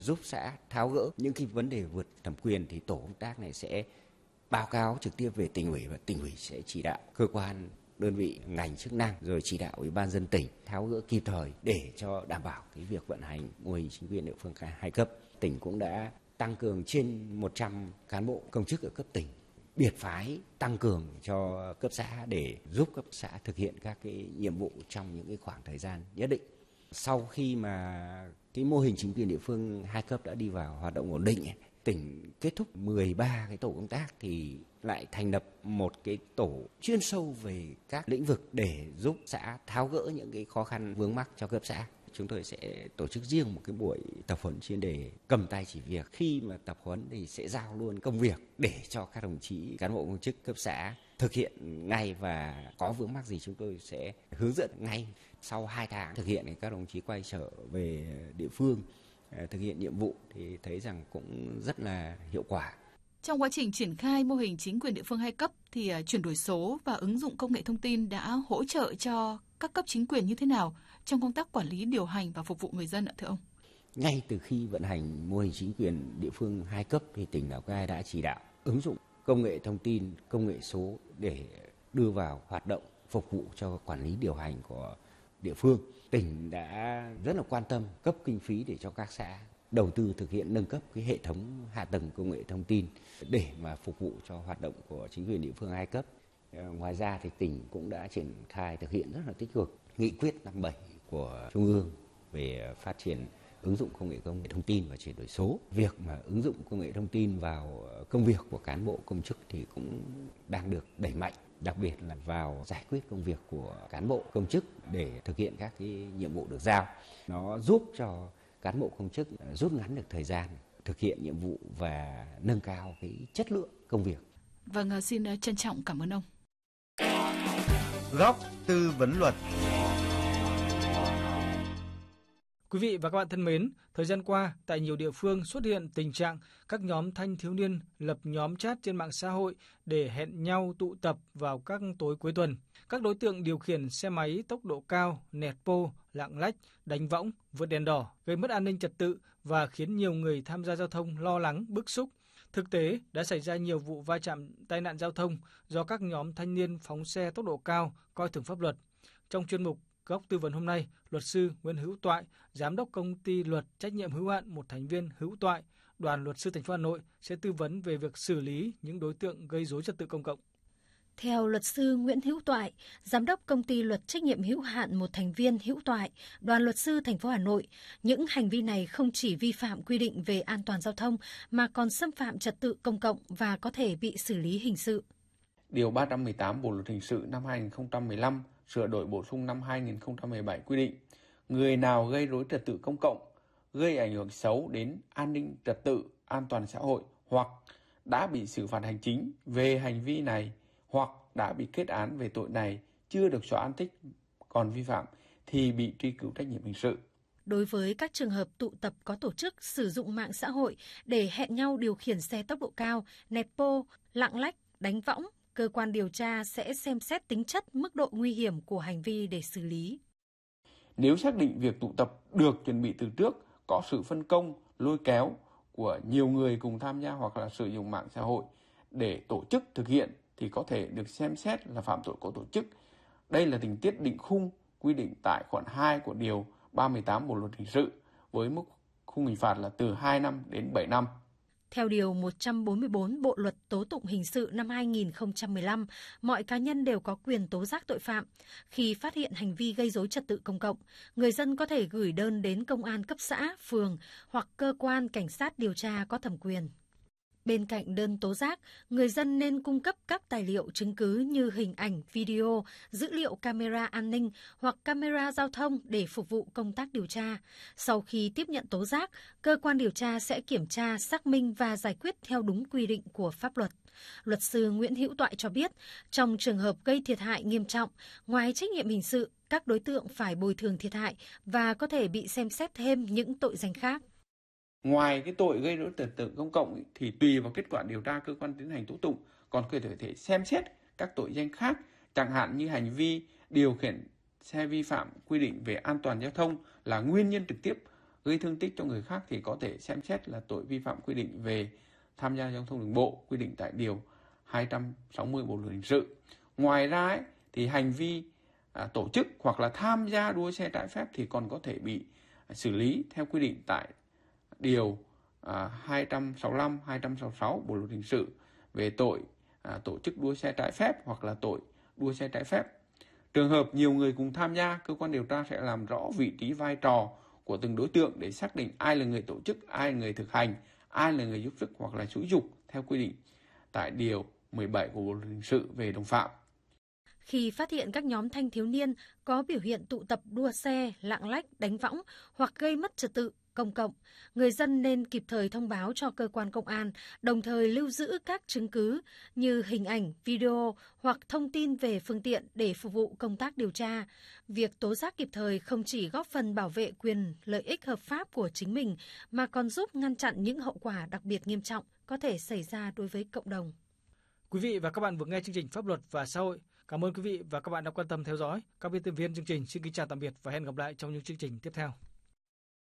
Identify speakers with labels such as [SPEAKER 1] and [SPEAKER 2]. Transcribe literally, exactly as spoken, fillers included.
[SPEAKER 1] giúp xã tháo gỡ những cái vấn đề vượt thẩm quyền, thì tổ công tác này sẽ báo cáo trực tiếp về tỉnh ủy và tỉnh ủy sẽ chỉ đạo cơ quan, đơn vị, ngành chức năng rồi chỉ đạo Ủy ban nhân dân tỉnh tháo gỡ kịp thời để cho đảm bảo cái việc vận hành mô hình chính quyền địa phương hai cấp. Tỉnh cũng đã tăng cường trên một trăm cán bộ công chức ở cấp tỉnh, biệt phái tăng cường cho cấp xã để giúp cấp xã thực hiện các cái nhiệm vụ trong những cái khoảng thời gian nhất định. Sau khi mà cái mô hình chính quyền địa phương hai cấp đã đi vào hoạt động ổn định, tỉnh kết thúc mười ba cái tổ công tác thì lại thành lập một cái tổ chuyên sâu về các lĩnh vực để giúp xã tháo gỡ những cái khó khăn vướng mắc cho cấp xã. Chúng tôi sẽ tổ chức riêng một cái buổi tập huấn chuyên đề cầm tay chỉ việc. Khi mà tập huấn thì sẽ giao luôn công việc để cho các đồng chí cán bộ công chức cấp xã thực hiện ngay, và có vướng mắc gì chúng tôi sẽ hướng dẫn ngay. Sau hai tháng thực hiện thì các đồng chí quay trở về địa phương thực hiện nhiệm vụ thì thấy rằng cũng rất là hiệu quả.
[SPEAKER 2] Trong quá trình triển khai mô hình chính quyền địa phương hai cấp thì chuyển đổi số và ứng dụng công nghệ thông tin đã hỗ trợ cho các cấp chính quyền như thế nào trong công tác quản lý, điều hành và phục vụ người dân ạ thưa ông?
[SPEAKER 1] Ngay từ khi vận hành mô hình chính quyền địa phương hai cấp thì tỉnh Lào Cai đã chỉ đạo ứng dụng công nghệ thông tin, công nghệ số để đưa vào hoạt động phục vụ cho quản lý điều hành của địa phương. Tỉnh đã rất là quan tâm cấp kinh phí để cho các xã đầu tư thực hiện nâng cấp cái hệ thống hạ tầng công nghệ thông tin để mà phục vụ cho hoạt động của chính quyền địa phương hai cấp. Ngoài ra thì tỉnh cũng đã triển khai thực hiện rất là tích cực nghị quyết năm bảy của Trung ương về phát triển ứng dụng công nghệ công nghệ thông tin và chuyển đổi số. Việc mà ứng dụng công nghệ thông tin vào công việc của cán bộ công chức thì cũng đang được đẩy mạnh, đặc biệt là vào giải quyết công việc của cán bộ công chức để thực hiện các cái nhiệm vụ được giao. Nó giúp cho cán bộ công chức rút ngắn được thời gian thực hiện nhiệm vụ và nâng cao cái chất lượng công việc.
[SPEAKER 2] Vâng, xin trân trọng cảm ơn ông.
[SPEAKER 3] Góc tư vấn luật.
[SPEAKER 4] Quý vị và các bạn thân mến, thời gian qua, tại nhiều địa phương xuất hiện tình trạng các nhóm thanh thiếu niên lập nhóm chat trên mạng xã hội để hẹn nhau tụ tập vào các tối cuối tuần. Các đối tượng điều khiển xe máy tốc độ cao, nẹt bô, lạng lách, đánh võng, vượt đèn đỏ, gây mất an ninh trật tự và khiến nhiều người tham gia giao thông lo lắng, bức xúc. Thực tế, đã xảy ra nhiều vụ va chạm tai nạn giao thông do các nhóm thanh niên phóng xe tốc độ cao, coi thường pháp luật. Trong chuyên mục Góc tư vấn hôm nay, luật sư Nguyễn Hữu Toại, giám đốc công ty luật trách nhiệm hữu hạn một thành viên Hữu Toại, Đoàn luật sư thành phố Hà Nội sẽ tư vấn về việc xử lý những đối tượng gây rối trật tự công cộng.
[SPEAKER 5] Theo luật sư Nguyễn Hữu Toại, giám đốc công ty luật trách nhiệm hữu hạn một thành viên Hữu Toại, Đoàn luật sư thành phố Hà Nội, những hành vi này không chỉ vi phạm quy định về an toàn giao thông mà còn xâm phạm trật tự công cộng và có thể bị xử lý hình sự.
[SPEAKER 6] Điều ba trăm mười tám Bộ luật hình sự năm hai nghìn không trăm mười lăm sửa đổi bổ sung năm hai nghìn không trăm mười bảy quy định, người nào gây rối trật tự công cộng, gây ảnh hưởng xấu đến an ninh trật tự, an toàn xã hội hoặc đã bị xử phạt hành chính về hành vi này hoặc đã bị kết án về tội này chưa được xóa án tích còn vi phạm thì bị truy cứu trách nhiệm hình sự.
[SPEAKER 5] Đối với các trường hợp tụ tập có tổ chức sử dụng mạng xã hội để hẹn nhau điều khiển xe tốc độ cao, nẹt bô, lạng lách, đánh võng, cơ quan điều tra sẽ xem xét tính chất, mức độ nguy hiểm của hành vi để xử lý.
[SPEAKER 6] Nếu xác định việc tụ tập được chuẩn bị từ trước, có sự phân công, lôi kéo của nhiều người cùng tham gia hoặc là sử dụng mạng xã hội để tổ chức thực hiện thì có thể được xem xét là phạm tội có tổ chức. Đây là tình tiết định khung quy định tại khoản hai của điều ba mươi tám Bộ luật hình sự với mức khung hình phạt là từ hai năm đến bảy năm.
[SPEAKER 5] Theo Điều một trăm bốn mươi bốn Bộ Luật Tố tụng Hình sự năm hai nghìn không trăm mười lăm, mọi cá nhân đều có quyền tố giác tội phạm. Khi phát hiện hành vi gây rối trật tự công cộng, người dân có thể gửi đơn đến công an cấp xã, phường hoặc cơ quan cảnh sát điều tra có thẩm quyền. Bên cạnh đơn tố giác, người dân nên cung cấp các tài liệu chứng cứ như hình ảnh, video, dữ liệu camera an ninh hoặc camera giao thông để phục vụ công tác điều tra. Sau khi tiếp nhận tố giác, cơ quan điều tra sẽ kiểm tra, xác minh và giải quyết theo đúng quy định của pháp luật. Luật sư Nguyễn Hữu Toại cho biết, trong trường hợp gây thiệt hại nghiêm trọng, ngoài trách nhiệm hình sự, các đối tượng phải bồi thường thiệt hại và có thể bị xem xét thêm những tội danh khác.
[SPEAKER 6] Ngoài cái tội gây rối trật tự công cộng thì tùy vào kết quả điều tra cơ quan tiến hành tố tụng còn có thể xem xét các tội danh khác, chẳng hạn như hành vi điều khiển xe vi phạm quy định về an toàn giao thông là nguyên nhân trực tiếp gây thương tích cho người khác thì có thể xem xét là tội vi phạm quy định về tham gia giao thông đường bộ quy định tại điều hai trăm sáu mươi Bộ luật hình sự. Ngoài ra ấy, thì hành vi à, tổ chức hoặc là tham gia đua xe trái phép thì còn có thể bị xử lý theo quy định tại điều à, hai trăm sáu mươi lăm, hai trăm sáu mươi sáu Bộ luật hình sự về tội à, tổ chức đua xe trái phép hoặc là tội đua xe trái phép. Trường hợp nhiều người cùng tham gia, cơ quan điều tra sẽ làm rõ vị trí vai trò của từng đối tượng để xác định ai là người tổ chức, ai là người thực hành, ai là người giúp sức hoặc là xúi giục theo quy định tại điều mười bảy của Bộ luật hình sự về đồng phạm.
[SPEAKER 5] Khi phát hiện các nhóm thanh thiếu niên có biểu hiện tụ tập đua xe, lạng lách, đánh võng hoặc gây mất trật tự công cộng, người dân nên kịp thời thông báo cho cơ quan công an, đồng thời lưu giữ các chứng cứ như hình ảnh, video hoặc thông tin về phương tiện để phục vụ công tác điều tra. Việc tố giác kịp thời không chỉ góp phần bảo vệ quyền, lợi ích hợp pháp của chính mình mà còn giúp ngăn chặn những hậu quả đặc biệt nghiêm trọng có thể xảy ra đối với cộng đồng.
[SPEAKER 4] Quý vị và các bạn vừa nghe chương trình Pháp luật và xã hội. Cảm ơn quý vị và các bạn đã quan tâm theo dõi. Các biên tập viên chương trình xin kính chào tạm biệt và hẹn gặp lại trong những chương trình tiếp theo.